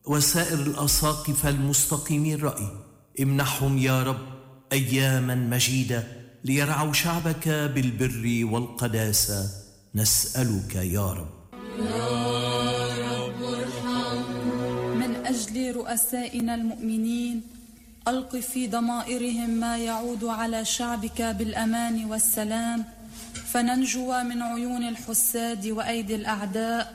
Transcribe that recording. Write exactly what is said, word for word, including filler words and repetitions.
وسائر الأساقفة المستقيمي الرأي، امنحهم يا رب أياما مجيدة ليرعوا شعبك بالبر والقداسة، نسألك يا رب. يا رب ارحم. من أجل رؤسائنا المؤمنين ألق في ضمائرهم ما يعود على شعبك بالأمان والسلام، فننجو من عيون الحساد وأيدي الأعداء